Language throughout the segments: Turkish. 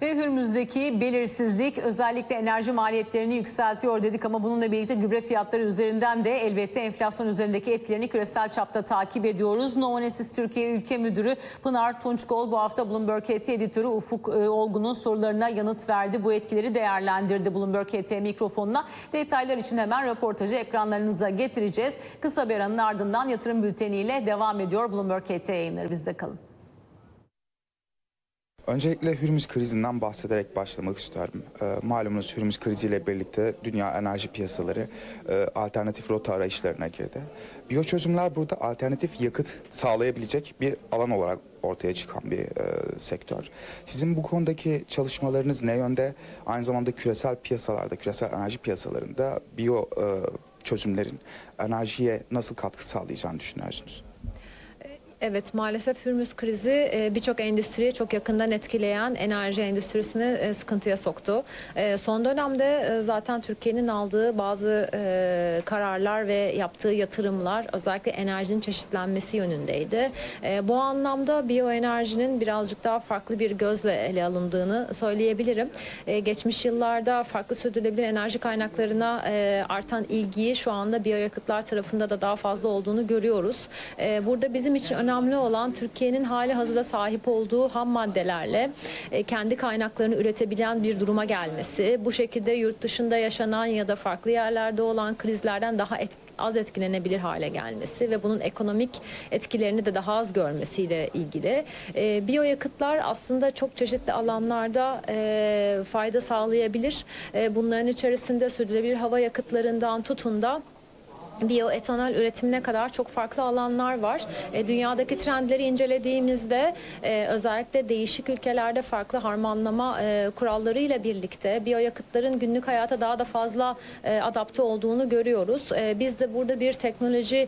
Ve Hürmüz'deki belirsizlik özellikle enerji maliyetlerini yükseltiyor dedik ama bununla birlikte gübre fiyatları üzerinden de elbette enflasyon üzerindeki etkilerini küresel çapta takip ediyoruz. Novonesis Türkiye Ülke Müdürü Pınar Tunçkol bu hafta Bloomberg HT editörü Ufuk Olgun'un sorularına yanıt verdi. Bu etkileri değerlendirdi Bloomberg HT mikrofonuna. Detaylar için hemen röportajı ekranlarınıza getireceğiz. Kısa bir aranın ardından yatırım bülteniyle devam ediyor Bloomberg HT yayınları. Bizde kalın. Öncelikle Hürmüz krizinden bahsederek başlamak istiyorum. Malumunuz Hürmüz kriziyle birlikte dünya enerji piyasaları alternatif rota arayışlarına girdi. Biyoçözümler burada alternatif yakıt sağlayabilecek bir alan olarak ortaya çıkan bir sektör. Sizin bu konudaki çalışmalarınız ne yönde? Aynı zamanda küresel piyasalarda, küresel enerji piyasalarında biyo çözümlerin enerjiye nasıl katkı sağlayacağını düşünüyorsunuz? Evet, maalesef Hürmüz krizi birçok endüstriyi çok yakından etkileyen enerji endüstrisini sıkıntıya soktu. Son dönemde zaten Türkiye'nin aldığı bazı kararlar ve yaptığı yatırımlar özellikle enerjinin çeşitlenmesi yönündeydi. Bu anlamda biyoenerjinin birazcık daha farklı bir gözle ele alındığını söyleyebilirim. Geçmiş yıllarda farklı sürdürülebilir enerji kaynaklarına artan ilgiyi şu anda biyoyakıtlar tarafında da daha fazla olduğunu görüyoruz. Burada bizim için önemli olan Türkiye'nin hali hazırda sahip olduğu ham maddelerle kendi kaynaklarını üretebilen bir duruma gelmesi, bu şekilde yurt dışında yaşanan ya da farklı yerlerde olan krizlerden daha az etkilenebilir hale gelmesi ve bunun ekonomik etkilerini de daha az görmesiyle ilgili. Biyoyakıtlar aslında çok çeşitli alanlarda fayda sağlayabilir. Bunların içerisinde sürdürülebilir hava yakıtlarından tutun da biyoetanol üretimine kadar çok farklı alanlar var. Dünyadaki trendleri incelediğimizde özellikle değişik ülkelerde farklı harmanlama kurallarıyla birlikte biyoyakıtların günlük hayata daha da fazla adapte olduğunu görüyoruz. Biz de burada bir teknoloji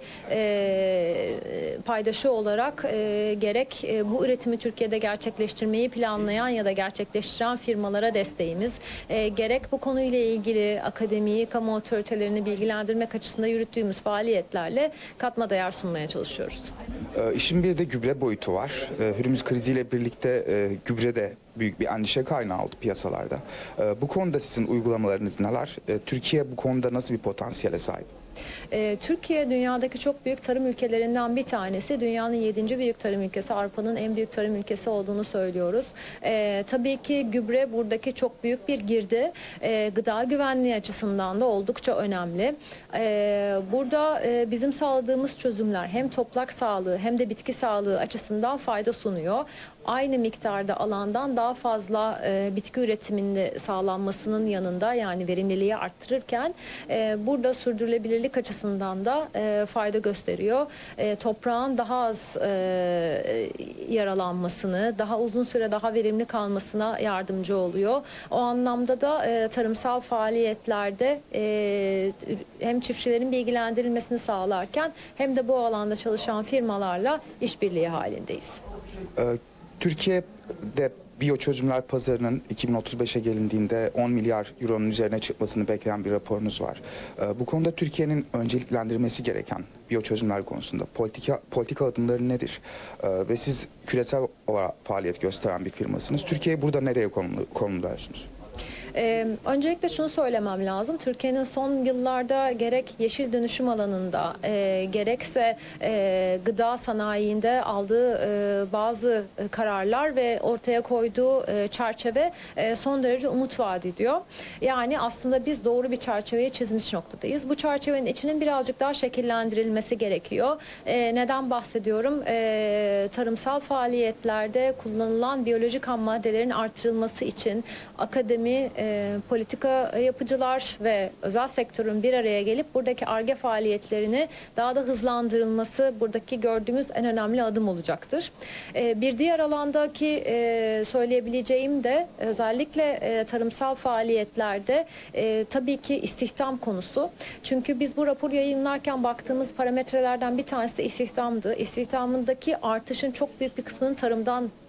paydaşı olarak gerek bu üretimi Türkiye'de gerçekleştirmeyi planlayan ya da gerçekleştiren firmalara desteğimiz, gerek bu konuyla ilgili akademiyi, kamu otoritelerini bilgilendirmek açısından yürüttüğümüz faaliyetlerle katma değer sunmaya çalışıyoruz. İşin bir de gübre boyutu var. Hürmüz kriziyle birlikte gübre de büyük bir endişe kaynağı oldu piyasalarda. Bu konuda sizin uygulamalarınız neler? Türkiye bu konuda nasıl bir potansiyele sahip? Türkiye dünyadaki çok büyük tarım ülkelerinden bir tanesi. Dünyanın 7. büyük tarım ülkesi, Avrupa'nın en büyük tarım ülkesi olduğunu söylüyoruz. Tabii ki gübre buradaki çok büyük bir girdi. Gıda güvenliği açısından da oldukça önemli. Burada bizim sağladığımız çözümler hem toprak sağlığı hem de bitki sağlığı açısından fayda sunuyor. Aynı miktarda alandan daha fazla bitki üretiminde sağlanmasının yanında, yani verimliliği arttırırken burada sürdürülebilirlik açısından da fayda gösteriyor. Toprağın daha az yaralanmasını, daha uzun süre daha verimli kalmasına yardımcı oluyor. O anlamda da tarımsal faaliyetlerde hem çiftçilerin bilgilendirilmesini sağlarken hem de bu alanda çalışan firmalarla işbirliği halindeyiz. Türkiye'de biyoçözümler pazarının 2035'e gelindiğinde 10 milyar euronun üzerine çıkmasını bekleyen bir raporunuz var. Bu konuda Türkiye'nin önceliklendirmesi gereken biyoçözümler konusunda politika adımları nedir? Ve siz küresel olarak faaliyet gösteren bir firmasınız. Türkiye'yi burada nereye konumluyorsunuz? Öncelikle şunu söylemem lazım. Türkiye'nin son yıllarda gerek yeşil dönüşüm alanında gerekse gıda sanayiinde aldığı bazı kararlar ve ortaya koyduğu çerçeve son derece umut vaat ediyor. Yani aslında biz doğru bir çerçeveyi çizmiş noktadayız. Bu çerçevenin içinin birazcık daha şekillendirilmesi gerekiyor. Neden bahsediyorum? Tarımsal faaliyetlerde kullanılan biyolojik ham maddelerin artırılması için akademi, politika yapıcılar ve özel sektörün bir araya gelip buradaki Ar-Ge faaliyetlerini daha da hızlandırılması buradaki gördüğümüz en önemli adım olacaktır. Bir diğer alandaki söyleyebileceğim de özellikle tarımsal faaliyetlerde tabii ki istihdam konusu. Çünkü biz bu raporu yayınlarken baktığımız parametrelerden bir tanesi de istihdamdı. İstihdamındaki artışın çok büyük bir kısmının tarımdan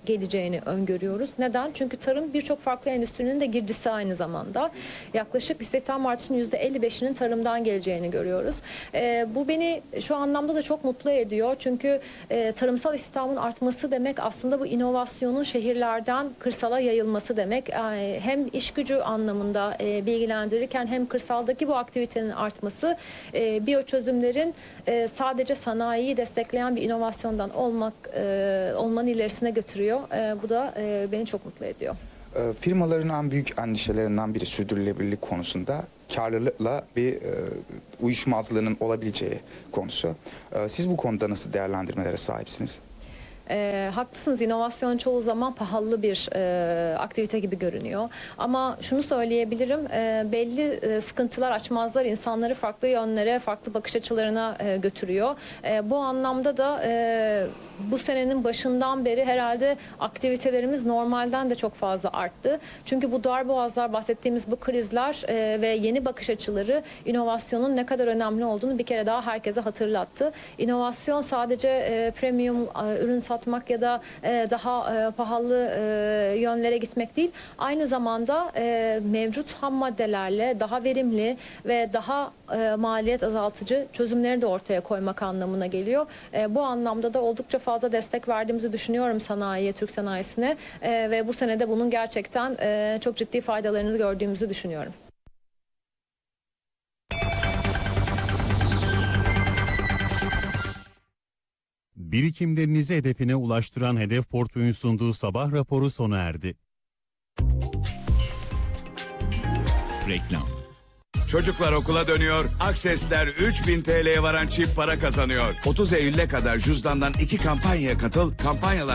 geleceğini öngörüyoruz. Neden? Çünkü tarım birçok farklı endüstrinin de girdisi aynı zamanda. Yaklaşık istihdam artışının %55'inin tarımdan geleceğini görüyoruz. Bu beni şu anlamda da çok mutlu ediyor. Çünkü tarımsal istihdamın artması demek aslında bu inovasyonun şehirlerden kırsala yayılması demek. Hem iş gücü anlamında bilgilendirirken hem kırsaldaki bu aktivitenin artması biyoçözümlerin sadece sanayiyi destekleyen bir inovasyondan olmanın ilerisine götürüyor. Bu da beni çok mutlu ediyor. Firmaların en büyük endişelerinden biri sürdürülebilirlik konusunda karlılıkla bir uyuşmazlığının olabileceği konusu. Siz bu konuda nasıl değerlendirmelere sahipsiniz? Haklısınız, inovasyon çoğu zaman pahalı bir aktivite gibi görünüyor. Ama şunu söyleyebilirim, belli sıkıntılar, açmazlar insanları farklı yönlere, farklı bakış açılarına götürüyor. Bu anlamda da bu senenin başından beri herhalde aktivitelerimiz normalden de çok fazla arttı. Çünkü bu darboğazlar, bahsettiğimiz bu krizler ve yeni bakış açıları inovasyonun ne kadar önemli olduğunu bir kere daha herkese hatırlattı. İnovasyon sadece premium ürün satmak ya da daha pahalı yönlere gitmek değil. Aynı zamanda mevcut ham maddelerle daha verimli ve daha maliyet azaltıcı çözümleri de ortaya koymak anlamına geliyor. Bu anlamda da oldukça fazla destek verdiğimizi düşünüyorum sanayiye, Türk sanayisine ve bu senede bunun gerçekten çok ciddi faydalarını gördüğümüzü düşünüyorum. Birikimlerinizi hedefine ulaştıran Hedef Portföy'ün sunduğu sabah raporu sona erdi. Reklam. Çocuklar okula dönüyor, Aksesler 3000 TL'ye varan çift para kazanıyor. 30 Eylül'e kadar cüzdandan 2 kampanyaya katıl, kampanyalar